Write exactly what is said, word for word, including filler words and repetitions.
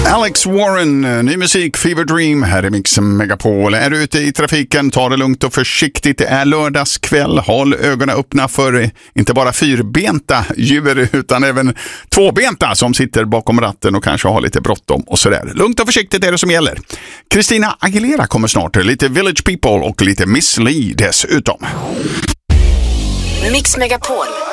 Alex Warren, ny musik, Fever Dream, här är Mix Megapol. Är du ute i trafiken, ta det lugnt och försiktigt. Det är lördagskväll, håll ögonen öppna för inte bara fyrbenta djur utan även tvåbenta som sitter bakom ratten och kanske har lite bråttom och sådär. Lugnt och försiktigt är det som gäller. Christina Aguilera kommer snart, lite Village People och lite Miss Li dessutom. Mix Megapol.